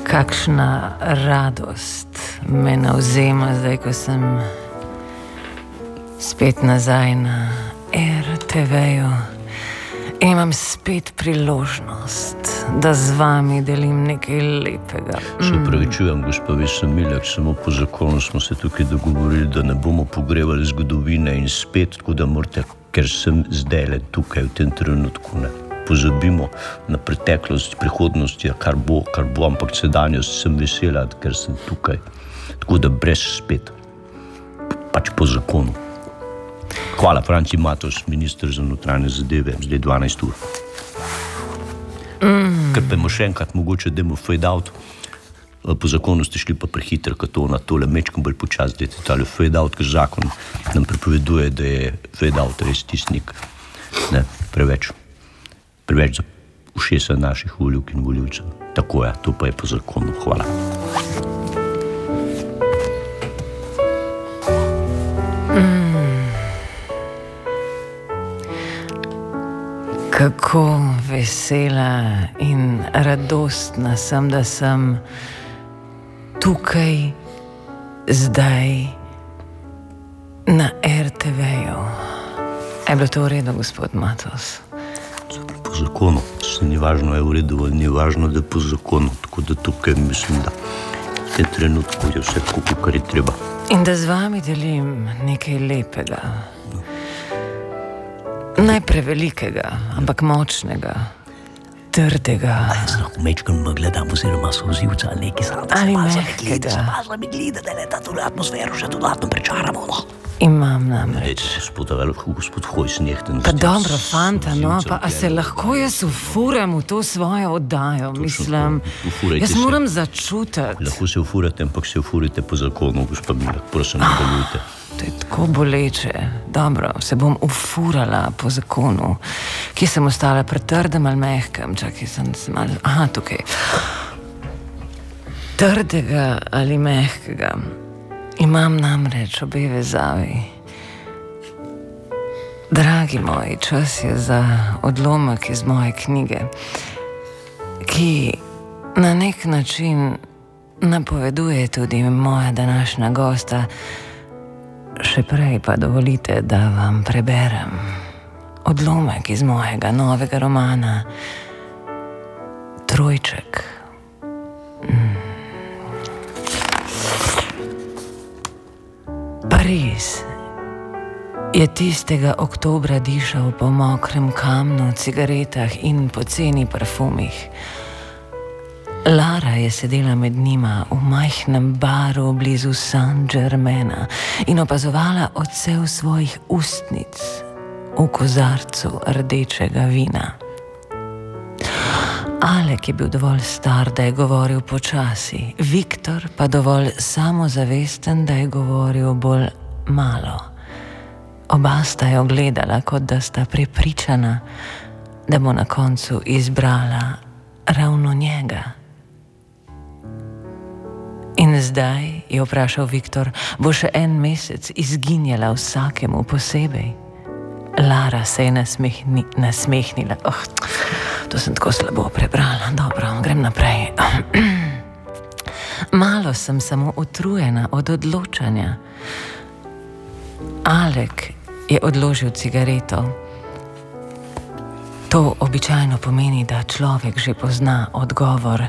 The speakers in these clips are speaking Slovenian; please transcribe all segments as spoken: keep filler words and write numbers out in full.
Kakšna radost me navzema zdaj, ko sem spet nazaj na R T V-ju in imam spet priložnost, da z vami delim nekaj lepega. Se upravičujem, gospa Veselmilek, samo po zakonu smo se tukaj dogovorili, da ne bomo pogrevali zgodovine in spet, tako da morate, ker sem zdajle tukaj v tem trenutku, ne pozabimo na preteklost, prihodnost, kar bo, kar bo, ampak sedanjost sem vesela, ker sem tukaj. Tako da brez spet, pač po zakonu. Hvala, Franci Matos, minister za notranje zadeve, zdaj dvanajst ur. Mm. Ker pa imamo še enkrat, mogoče dajmo fade out. Po zakonu ste šli pa prehiter, kot to na tole mečkom bolj počas, dajte tale fade out, ker zakon nam prepoveduje, da je fade out res tisnik. Ne, preveč. Preveč za ušesa naših voljivk in voljivcev. Tako je, to pa je po zakonu. Hvala. Mm. Kako vesela in radostna sem, da sem tukaj, zdaj, na R T V-ju. Je bilo to v redu, gospod Matos? Po zakonu, se ni važno, je v redu, ni važno, da je po zakonu, tako da tukaj mislim, da v tem trenutku je vse tako, kar je treba. In da z vami delim nekaj lepega. Ne prevelikega, ampak močnega, trdega. Znako mečkam gledam oziroma solzivca ali nekaj sada. Ali mehkega. Sama mi gleda, da le ta tudi atmosfero še dodatno prečaramo, no. Imam namreč. Gospod, gospod Hojs, nehten. Pa dobro, fanta, no, pa a se lahko jaz ufuram v to svojo oddajo, mislim. Jaz moram začutiti. Lahko se ufurate, ampak se ufurite po zakonu, gospod Milek, prosim, nadaljujte. To je tako boleče. Dobro, se bom ufurala po zakonu. Kje sem ostala, pri trdem ali mehkem? Čakaj, sem se malo... Aha, tukaj. Trdega ali mehkega. Imam namreč obe vezavi. Dragi moji, čas je za odlomek iz moje knjige, ki na nek način napoveduje tudi moja današnja gosta. Še prej pa dovolite, da vam preberem odlomek iz mojega novega romana Trojček. Mm. Pariz je tistega oktobra dišal po mokrem kamnu, cigaretah in poceni parfumih. Lara je sedela med njima v majhnem baru blizu Saint-Germaina in opazovala odsev svojih ustnic v kozarcu rdečega vina. Alek je bil dovolj star, da je govoril počasi, Viktor pa dovolj samozavesten, da je govoril bolj malo. Oba sta jo gledala, kot da sta prepričana, da bo na koncu izbrala ravno njega. In zdaj, je vprašal Viktor, bo še en mesec izginjala vsakemu posebej. Lara se je nasmehni, nasmehnila. Oh, to sem tako slabo prebrala. Dobro, grem naprej. Malo sem samo utrujena od odločanja. Alek je odložil cigareto. To običajno pomeni, da človek že pozna odgovor.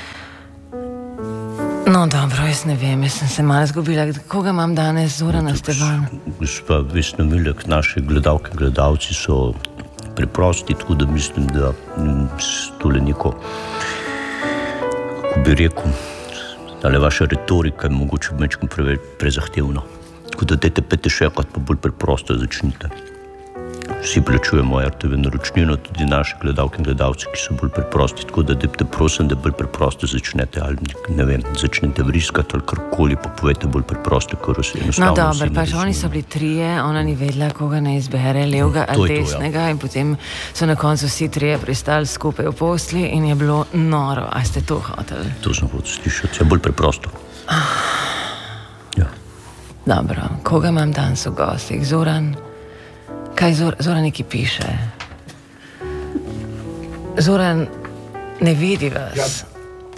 No, dobro, jaz ne vem, jaz sem se malo zgubila. Koga imam danes, Zorana Stevan? Gospa Veselmilek, naši gledalke, gledalci so preprosti, tako da mislim, da tole neko, kako bi rekel, tale vaša retorika je mogoče mečkom prezahtevno. Tako da dajte pete še enkrat, pa bolj preprosto začnite. Vsi plačujemo R T V naročnino, tudi naši gledalke in gledalci, ki so bolj preprosti, tako da dajte prosim, da bolj preprosto začnete, ali ne vem, začnete vriskati ali karkoli, pa povejte bolj preprosto, kar vse enostavno. No dobro, pač oni so bili trije, ona ni vedela, koga ne izbere, levega ali desnega, in potem so na koncu vsi trije pristali skupaj v posli in je bilo noro. A ste to hoteli? To sem hotel slišati, je bolj preprosto. Ja. Dobro, koga imam danes v gostih? Zoran? Kaj Zor, Zoran neki piše? Zoran, ne vidi vas. Ja,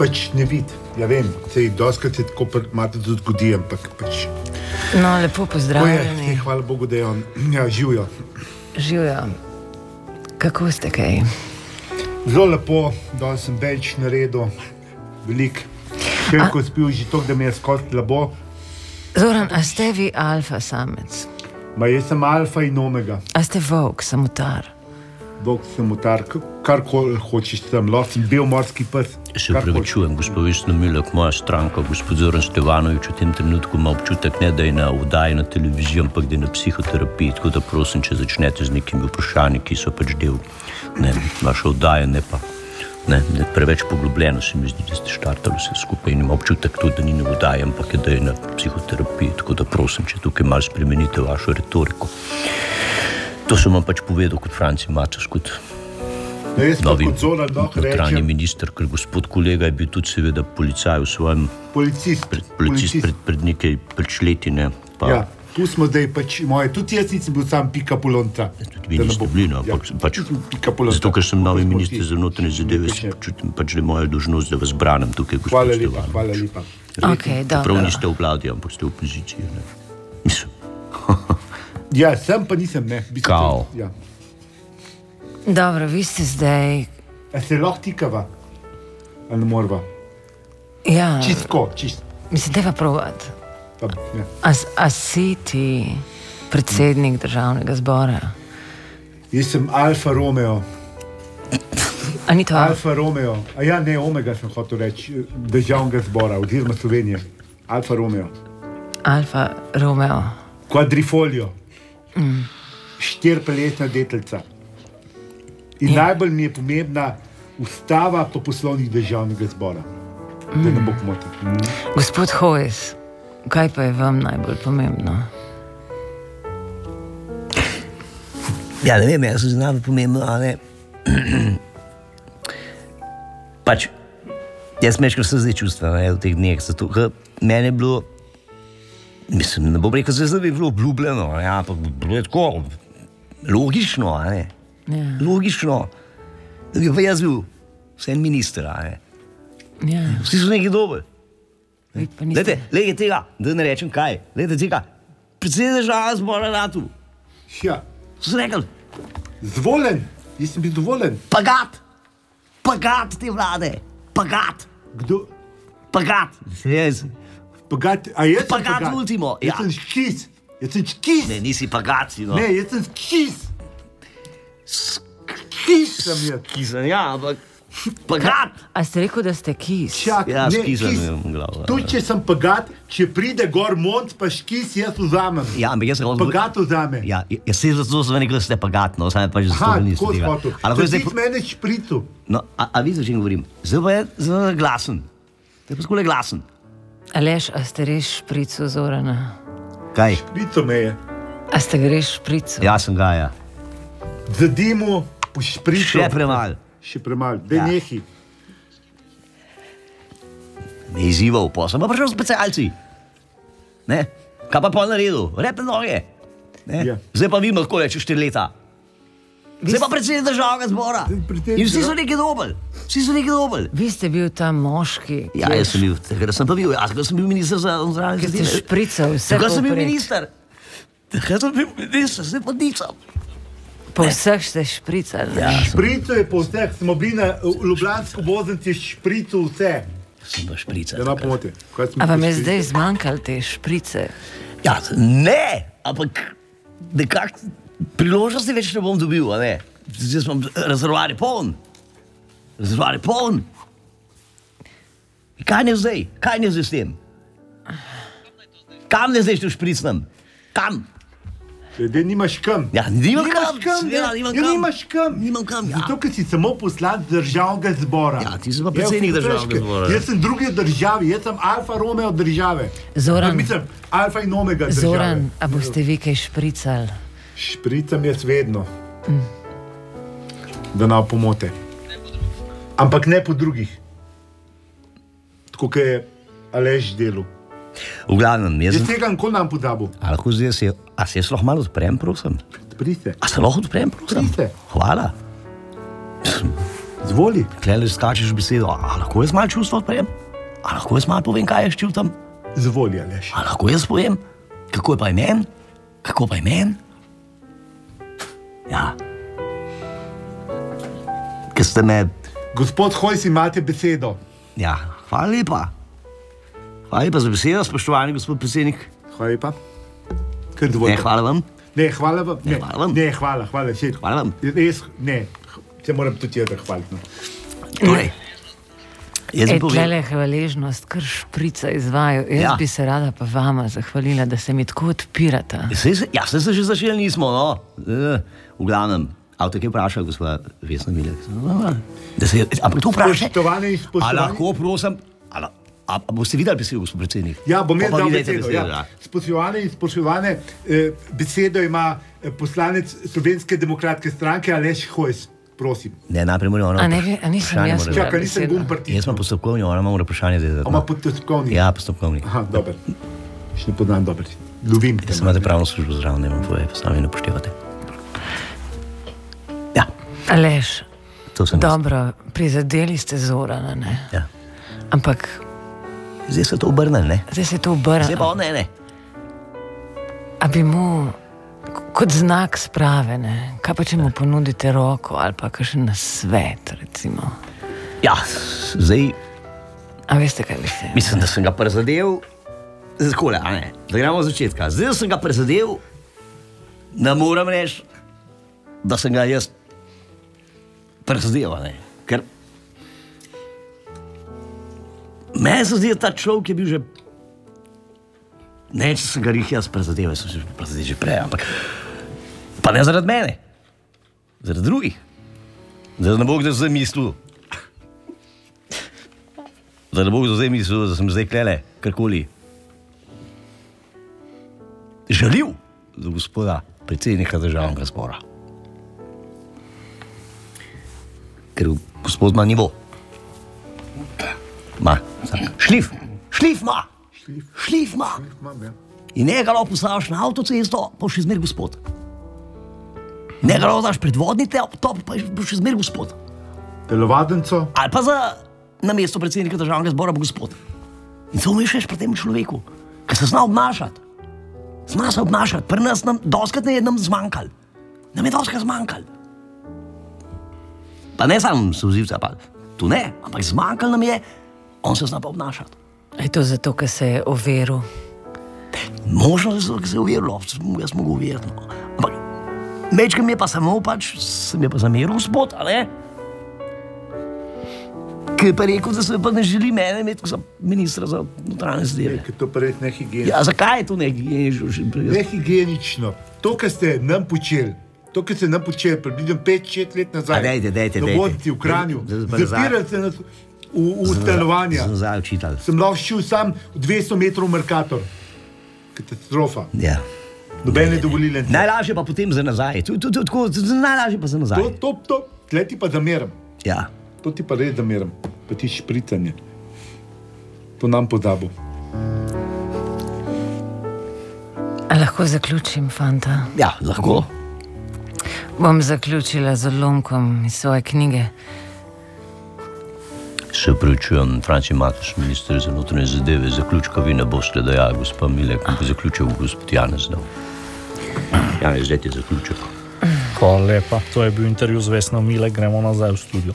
pač ne vidi. Ja vem, sej doskrat se tako imate tudi zgodi, ampak pač... No, lepo pozdravljeni. Je, hvala Bogu, da je on. Ja, živijo. Živijo. Kako ste kaj? Zelo lepo, da sem več naredil, velik. Še ko spil že to, da mi je skoro slabo. Zoran, a ste vi alfa samec? Ma jaz sem alfa in omega. A ste volk, samotar? Volk, samotar, karkoli hočeš tam, lahko sem bil morski pes. Se upravičujem, gospod Vesna Milek, moja stranka, gospod Zoran Stevanovič v tem trenutku ima občutek ne, da je na vdaji na televizijo, ampak da je na psihoterapiji, tako da prosim, če začnete z nekimi vprašanji, ki so pač del ne, vaše vdaje, ne pa ne, ne, preveč poglobljeno se mi zdi, da ste štartali vse skupaj in ima občutek tudi, da ni na vdaji, ampak je, da je na psihoterapiji, tako da prosim, če tukaj malo spremenite vašo retoriko. To sem vam pač povedal kot Franci Macas, kot ne, novi notranji minister, ker gospod kolega je bil tudi seveda policaj v svojem... Policist. Pred, policist, policist. Pred, pred nekaj pač leti, ne. Pa, ja, tu smo zdaj pač moje, tudi jaz nisem bil sam pika polonca. Tudi vi niste bili, no, ja, pač, zato, ker sem novi minister za notranje zadeve, čutim pač, da je moja dolžnost, da vas branim tukaj, gospod hvala Stevanovič. lepa, hvala lepa. Okay, prav niste v vladi, ampak ste v opoziciji, ne. Mislim. Ja, sem pa nisem, ne. Kao. Ja. Dobro, vi ste zdaj... A se lahko tikava? Ali ne morava? Ja. Čistko, čist. Mislim, da pa provat. Pa, ja. A, a si ti predsednik državnega zbora? Jaz sem Alfa Romeo. A ni to? Alfa Romeo. A ja, ne, Omega sem hotel reči, državnega zbora, oziroma Slovenije. Alfa Romeo. Alfa Romeo. Quadrifolio. Mm. Štirpeletna deteljica. In ja. Najbolj mi je pomembna ustava po poslovnih državnega zbora. Mm. Da ne bo pomotil. Mm. Gospod Hojs, kaj pa je vam najbolj pomembno? Ja, ne vem, jaz sem najbolj pomembno, ali pač, jaz mečkar se zdaj čustva, ne, v teh dneh, zato, ker meni je bilo, mislim, ne bom rekel, zdaj bi bilo obljubljeno, ja, ampak bilo je tako logično, ne, ja. Logično, da bi pa jaz bil vse en minister, ne. Ja. Vsi so nekaj dober. Niste... Glede, glede tega, da ne rečem kaj, glede tega, predsednik državnega zbora ratu. Ja. So se rekli? Zvolen, jaz sem bil dovoljen. Pagat, pagat te vlade, pagat. Kdo? Pagat, jaz. Pagat, a jaz sem pagat. Pagat ultimo, ja. Jaz sem škis, jaz sem škis. Ne, nisi pagat, si no. Ne, jaz sem škis. Skis sem jaz. Skizan, ja, ampak pagat. A ste rekel, da ste kis? Čak, ja, ne, skizan kis. je v glavu. Tudi, če sem pagat, če pride gor mont, pa škis, jaz vzamem. Ja, ampak jaz sem... Pagat vzame. Ja, jaz se zato sem rekel, da ste pagat, no, sami pa že zato niste tega. Aha, tako zdaj. Zdaj mene špricu. No, a, a vi za čem govorim? Zdaj pa je zelo glasen. Zdaj pa skole glasen. Aleš, a ste res špricu Zorana? Kaj? Šprico me je. A ste ga res špricu? Ja, sem ga, ja. Zadimo po špricu. Še premal. Še premal, daj ja. Nehi. Ne izzival, pa sem pa prišel specialci. Ne? Kaj pa pol naredil? Repne noge. Ne? Ja. Zdaj pa vi lahko reči štiri leta. Zdaj pa predsednik državnega zbora. In vsi so nekaj dobili. Vsi so nekaj dobili. Vi ste bil ta moški. Ja, jaz sem bil, takrat sem pa bil, jaz sem bil minister za zdravje. Ker ste šprical vse takrat sem bil minister. Takrat sem bil minister, zdaj pa nisem. Po vseh ste špricali. Ja, šprico je po vseh, smo bili na Ljubljansko voznici šprico vse. Sem pa šprica. Ja, na pomoti. A vam je zdaj zmanjkalo te šprice? Ja, ne, ampak nekak priložnosti več ne bom dobil, a ne. Zdaj sem rezervoar je poln. Rezervoar je poln. Kaj ne zdaj? Kaj ne zdaj s tem? Kam ne zdaj što špricnem? Kam? Zdaj nimaš kam. Ja, nimam nimaš kam. kam Ja, nimam ja, kam. nimaš kam. Nimam kam, ja. Zato, ker si samo poslanec državnega zbora. Ja, ti si pa predsednik državnega zbora. Jaz sem druge državi, jaz sem Alfa Romeo države. Zoran. Mislim, Alfa in Omega države. Zoran, a boste vi kaj špricali? Špricam jaz vedno. Mm. Da nam pomote. Ampak ne po drugih. Tako, kot je Aleš delu. V glavnem, jaz... Jaz tega nikoli nam podabil. A lahko zdaj se... A se jaz lahko malo odprem, prosim? Priste. A se lahko odprem, prosim? Priste. Hvala. Zvoli. Klele skačeš besedo, a lahko jaz malo čustva odprejem? A lahko jaz malo povem, kaj jaz čutam? Zvoli, Aleš. A lahko jaz povem, kako je pa imen? Kako pa imen? Ja. Ker ste me... Gospod Hojs, imate besedo. Ja, hvala lepa. Hvala lepa za besedo, spoštovani gospod predsednik. Hvala lepa. Kar dovolj. Ne, hvala vam. Ne, hvala vam. Ne, hvala vam. Ne, hvala, hvala. Še. Hvala vam. Jaz, ne, se moram tudi jaz zahvaliti. No. Torej, jaz bi Ej, povedal... tlele hvaležnost, kar šprica izvajo. Jaz Ja. bi se rada pa vama zahvalila, da se mi tako odpirata. Sej se, ja, sej se že začeli nismo, no. E, v glavnem, avto je vprašal gospod Vesna Milek. Da se, ampak to vprašaj. Spoštovane in A spoštovani. lahko, prosim, a, la- a, a boste videli besedo, gospod predsednik? Ja, bom jaz Pa pa dal vi dajte besedo. besedo, Ja. Spoštovane in spoštovane, eh, besedo ima eh, poslanec Slovenske demokratske stranke Aleš Hojs. Prosim. Ne, najprej moramo... A ne ve- a nisem vprašanje jaz mora- bila- Čakaj, nisem besedo. gum pritisnil. Jaz imam postopkovni, ona ima vprašanje zdaj. Ima postopkovni. Ja, postopkovni. Aha, dober. Še ne poznam dober. Ljubim te. Jaz imate pravno službo zraven, ne vam povej, pa sami ne upoštevate. Ja, Aleš, to sem jaz. dobro, prizadeli ste Zorana, ne? Ja. Ampak Zdaj se to obrne, ne? zdaj se to obrne. Zdaj pa ne, ne. A bi mu k- kot znak sprave, ne? Kaj pa če mu ponudite roko ali pa kakšen nasvet, recimo? Ja, zdaj A veste, kaj bi se? mislim, da sem ga prizadel. Zakole, a ne? Da gremo od začetka. Zdaj da sem ga prizadel, ne moram reči, da sem ga jaz prizadel, a ne? Ker meni se zdi, da ta človek je bil že... Ne, če sem ga rih jaz prizadel, jaz sem že prizadel že prej, ampak... Pa ne zaradi mene, zaradi drugih. Zdaj ne bo kdo zdaj mislil. Zdaj ne bo kdo zdaj mislil, da sem zdaj klele, karkoli. Žalil za gospoda predsednika državnega zbora. Ker gospod ima nivo. Ma, šlif, šlif ima, šlif ima. Imam, ja. In ne ga lahko postaviš na avtocesto, pa še zmer gospod. Ne ga lahko daš pred vodni top, pa še zmer gospod. Telovadenco. Ali pa za na mesto predsednika državnega zbora bo gospod. In to umišlješ pri tem človeku, ki se zna obnašati. Zna se obnašati, pri nas nam doskrat ne je nam zmanjkal. Nam je doskrat zmanjkal. Pa ne samo sozivca, pa tu ne, ampak zmanjkal nam je, on se zna pa obnašati. Je to zato, ker se je overil? Možno je, da se je uverilo, jaz mogo uveriti. No. Ampak mečkam je pa samo pač, sem je pa zameril gospod, a ne? Ki je pa rekel, da se pa ne želi mene imeti za ministra za notranje zadeve. Ker to pa res nehigienično. Ja, zakaj je to nehigienično? Nehigienično. To, kar ste nam počeli, to, kar ste nam počeli približno pet šest let nazaj. A dajte, dajte, na dajte. vodci v Kranju. Zdaj pa nazaj. Zapirali ste nas v, v stanovanja. Sem zdaj učital. Sem lahko šel sam dvesto metrov v Mercator. Katastrofa. Ja. Nobene dovolilence. Najlažje pa potem za nazaj. Tu, tu, tu, tako, najlažje pa za nazaj. To, to, to, tle ti pa zameram. Ja. To ti pa res zameram. Pa ti špricanje. To nam pozabil. A lahko zaključim, fanta? Ja, lahko. Bom zaključila z odlomkom iz svoje knjige. Se upravičujem, Franci Matoš, minister za notranje zadeve, zaključka vi ne boste dejali, gospa Milek, ampak zaključil gospod Janez Dal. Janez, zdaj ti zaključek. Hvala lepa, to je bil intervju z Vesno Milek, gremo nazaj v studio.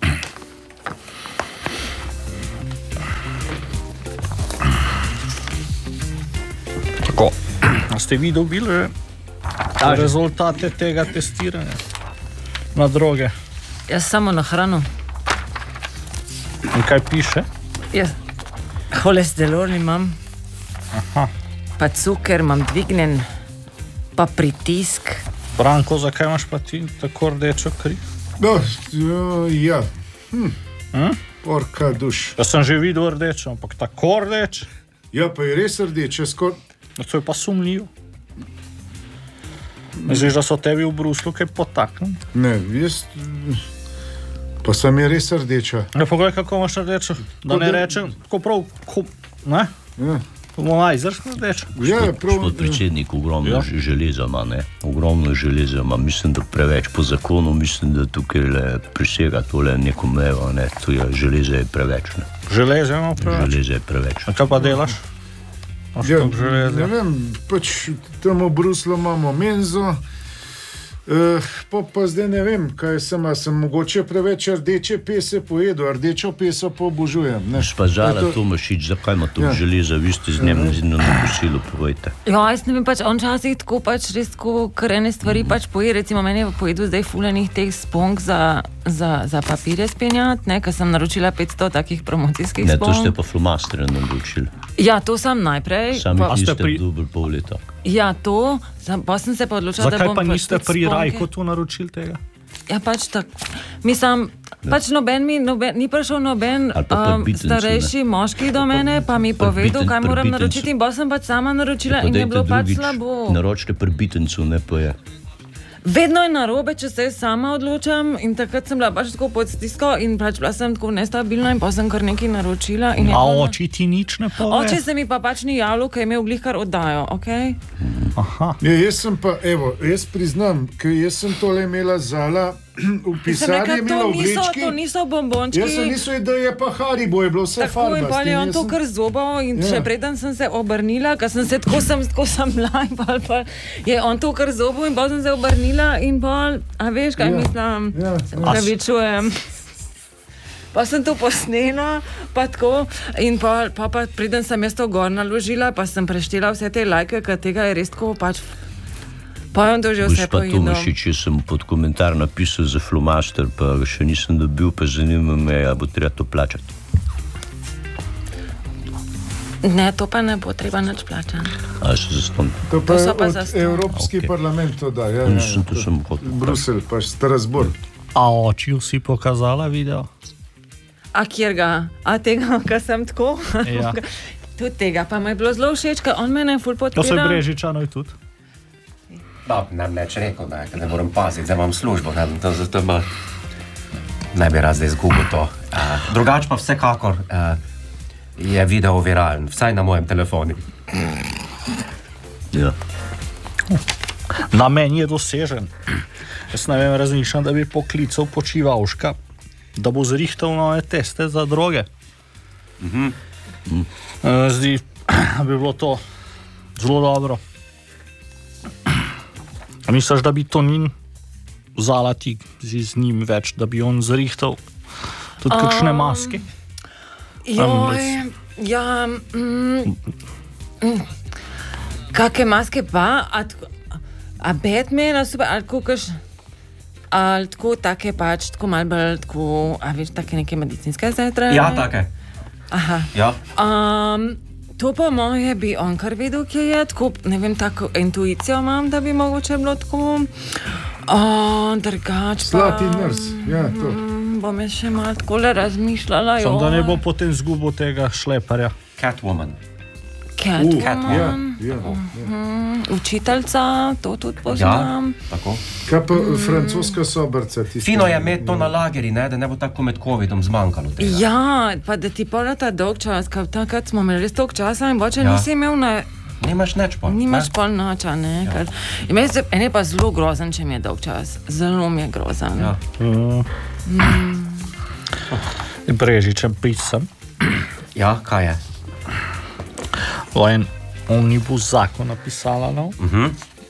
Tako, a ste vi dobili že rezultate tega testiranja na droge? Jaz samo na hrano. In kaj piše? Jaz holesterol imam, Aha. pa cuker imam dvignen, pa pritisk. Branko, zakaj imaš pa ti tako rdečo kri? No, ja. Hm. Hm? Porka duš. Jaz sem že videl rdečo, ampak tako rdeč, Ja, pa je res rdeče, skor... no, to je pa sumljivo. Misliš, da so tebi v Bruslu kaj potaknili? Ne, jaz... Pa sem je res rdeča. Ne, poglej, kako imaš rdečo, da ne da- rečem, tako prav, ko, ne? Ja. Majzer, reč. Ja, prav, Gospod predsednik, ogromno Ja. železa ima, ne? Ogromno železa ima, mislim, da preveč po zakonu, mislim, da tukaj le presega tole neko mejo, ne? To je, železa je preveč, ne? Železe imamo preveč. Železa je preveč. A kaj pa delaš? Imaš ja, toliko železa? ne vem, pač tam v Bruslu imamo menzo, Uh, pa, pa zdaj ne vem, kaj sem, a sem mogoče preveč rdeče pese pojedel, rdečo peso pa obožujem. Ne? Gospa Zala to... Tomašič, zakaj ima to Ja. železa, vi ste z njim zidno na kosilu, povejte. Ja, jaz ne vem, pač on časih tako pač res tako krene stvari pač poje, recimo meni je pojedel zdaj fulanih teh spong za, za, za papirje spenjati, ne, ker sem naročila petsto takih promocijskih Ne, spong. to ste pa flomastere naročili. Ja, to sam najprej. Sami pa, niste pri- dobro pol leta. ja, to, sam, pa sem se pa odločila, da Zakaj bom pa niste tudi pri sponge- Rajku tu naročili tega? Ja, pač tako. Mislim, pač noben mi, noben, ni prišel noben Ali pa pri um, Bitencu, starejši moški do mene, pa mi pri povedal, Biten- kaj pri moram Bitencu. naročiti in pa sem pač sama naročila Pa in je dajte bilo pač drugič, slabo. naročite pri Bitencu, ne pa je. Vedno je narobe, če se jaz sama odločam in takrat sem bila pač tako pod stisko in pač bila sem tako nestabilna in pa sem kar nekaj naročila. In je A bilo- oči ti nič ne pove? Oče se mi pa pač ni javil, ker je imel glih kar oddajo, ok? Aha. Ja, jaz sem pa, evo, jaz priznam, ker jaz sem tole imela Zala v Sem pisarni, rekla, imela to v niso, vrečki. to niso bombončki. Jaz sem mislil, da je pa Haribo, je bilo vse Tako in farbasto. pol je on Jaz to sem- kar zobal in Ja. še preden sem se obrnila, ker sem se tako sem, tako sem bila in pol, pol je on to kar zobal in pol sem se obrnila in pol, a veš kaj Ja. mislim, Ja, se ja. pravičujem. Pa sem to posnela, pa tako, in pa, pa, pa preden sem jaz to gor naložila, pa sem preštela vse te lajke, ker tega je res tako pač. Pa je on to že vse Gospa pojedel. Tomašič, jaz sem pod komentar napisal za flomaster, pa ga še nisem dobil, pa zanima me, a bo treba to plačati. Ne, to pa ne bo treba nič plačati. A se zaston? To pa To je so pa od zastonj. Evropski Ok. parlament to da. Ja, ja, Nisem, to to- sem hotel. Bruselj, pa Strasbourg. A oči si pokazala video? A kjer ga? A tega, kar sem tako? Ja. Tudi tega, pa mi je bilo zelo všeč, ker on mene ful To se podpira. Brežičanoj tudi. No, ne bi več rekel, ne, ker ne morem paziti, zdaj imam službo, ne, to, zato ma, ne bi rad zdaj izgubil to. Uh, drugač pa vsekakor uh, je video viralen, vsaj na mojem telefonu. Ja. Na meni je dosežen. Jaz ne vem, razmišljam, da bi poklical počivalška, da bo zrihtal nove teste za droge. Mhm. Eh, Zdi, da bi bilo to zelo dobro. A misliš, da bi to ni vzala ti z, z njim več, da bi on zrihtal tudi um, kakšne maske? Joj, ja, mm, mm, kakšne maske pa, a, tko- a Batman, a super, ali tako kaš, ali tako take pač, tako malo bolj, tako, a veš, take neke medicinske sestre? Ja, take. Aha. Ja. Um, to pa moje bi on kar vedel, kje je, tako, ne vem, tako intuicijo imam, da bi mogoče bilo tako, uh, drugač pa... Slati nrs, ja, to. Mm, bom jaz še malo tako le razmišljala, Samo da ne joj. bo potem zgubil tega šleparja. Catwoman. Catwoman, Ja, ja. mm, učiteljca, to tudi Ja, poznam. tako. Kaj pa francoska sobrca? tista- Fino je imeti to na lagerji, ne, da ne bo tako med covidom zmanjkalo tega. Ja, pa da ti poleta dolg čas, ker takrat smo imeli res dolg časa in boče Ja. nisi imel na... Nimaš nič pa. Nimaš ne? pol noča, ne? Ja. In meni se, en je pa zelo grozen, če mi je dolg čas. Zelo mi je grozen. Ja. Mm. Brežičem pisem. Ja, kaj je? O en omnibus zakon napisala, no? Mhm.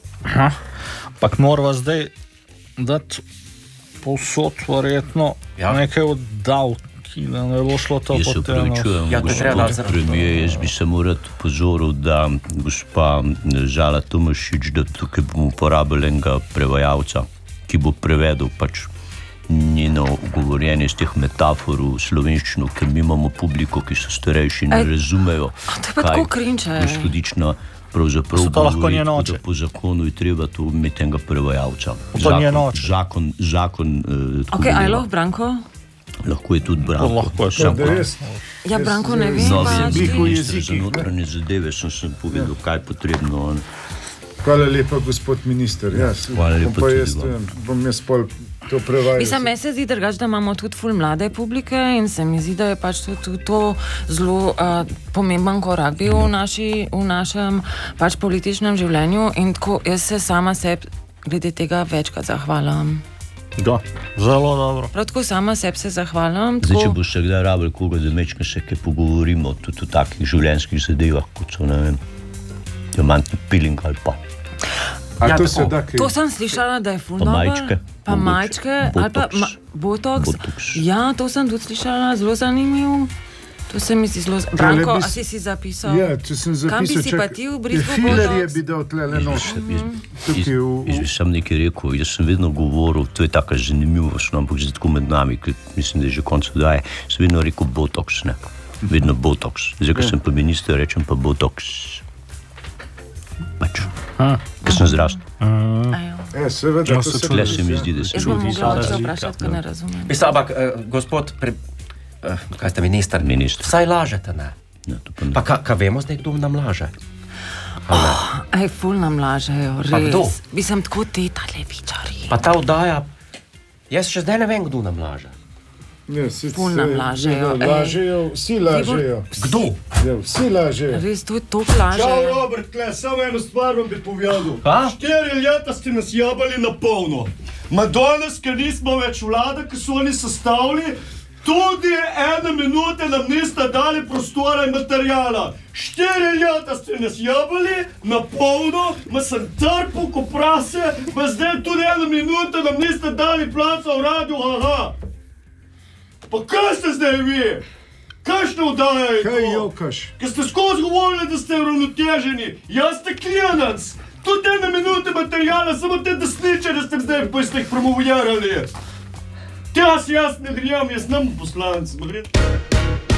Ampak morava zdaj dati povsod verjetno Ja. nekaj od davki, da ne bo šlo to Jaz se potem. upravičujem, Ja, to je treba dati gospod zraven. premijer, jaz bi samo rad pozoril, da gospa Žala Tomašič, da tukaj bomo uporabili enega prevajalca, ki bo prevedel pač njeno govorjenje iz teh metafor v slovenščino, ker mi imamo publiko, ki so starejši in ne Ej, razumejo, to je pa tako cringe, ej. gospodična pravzaprav So to lahko govori, njen tako oče? da po zakonu je treba tu imeti enega prevajalca. To njen oče? Zakon, zakon, eh, tako Ok, aj veleva. lahko Branko? Lahko je tudi Branko. Lahko je Samo Da res. Ja, Branko ne vem, No, pač vem, ti. Veliko minister za jezikih, ne? notranje zadeve sem, sem povedal, kaj je potrebno. on. Hvala lepa, gospod minister. Ja, Hvala lepa pa tudi jaz, vam. vem, bom jaz pol to prevaja. Mislim, meni se zdi drugače, da imamo tudi ful mlade publike in se mi zdi, da je pač tudi to, to zelo uh, pomemben korak bil v, naši, v našem pač političnem življenju in tako jaz se sama sebi glede tega večkrat zahvalim. Da, zelo dobro. Prav tako sama sebi se zahvalim. Zdaj, če boš še kdaj rabil koga, da mečka še kaj pogovorimo tudi o takih življenjskih zadevah, kot so, ne vem, diamantni piling ali pa. A Ja, to tako. se da, kaj? To sem slišala, da je ful Pa dober. majčke. Pa Mogoče. majčke. Ali pa Botox. ma, botox. Botox. Ja, to sem tudi slišala, zelo zanimivo. To se mi zdi zelo... Branko, bi a s- si si zapisal? Ja, če sem zapisal, Kam bi si pa čakaj, ti vbrizgal filerje botox? bi dal tlele noč. Tukaj Jaz v- jaz bi sam nekaj rekel, jaz sem vedno govoril, to je taka zanimivost, no, ampak zdaj tako med nami, ker mislim, da je že konec oddaje, sem vedno rekel botox, ne, vedno botox. Zdaj, ko sem pa minister, rečem pa botox. Pač, ker sem zrastel. Ajo. E, seveda, Ja, to se se Tle čudi, se mi ja. zdi, da se Jaz bom čudi. mogla oče razlika, vprašati, ker ne razumem. Mislim, ampak, eh, gospod, pre, eh, kaj ste minister? Minister. Vsaj lažete, ne? Ja, to pa ne. Pa ka, ka vemo zdaj, kdo nam laže? Ali ne? Aj, ful nam lažejo, Pa kdo? res. Bi sem tako te ta levičari. Pa ta oddaja, jaz še zdaj ne vem, kdo nam laže. Ja, sicer- Ful nam lažejo, ja, ej. Lažejo, vsi lažejo. Kdo? Ja, vsi lažejo. Res, to je toliko lažejo. Robert, tle, samo eno stvar vam bi povedal. A? Štiri leta ste nas jabali na polno. Ma danes, ker nismo več vlada, ki so oni sestavili, tudi ene minute nam niste dali prostora in materijala. Štiri leta ste nas jabali na polno, ma sem trpel ko prase, ma zdaj tudi eno minuto nam niste dali placa v radiju, aha. Pa kaj ste zdaj vi? Kakšne oddaje je to? Kaj jokaš? Ker ste skozi govorili, da ste uravnoteženi. Jaz ste klijenec. Tudi ene minute materijala, samo te desniče, da ste zdaj pa ste jih promovirali. Tja si jaz ne grem, jaz nem poslanec.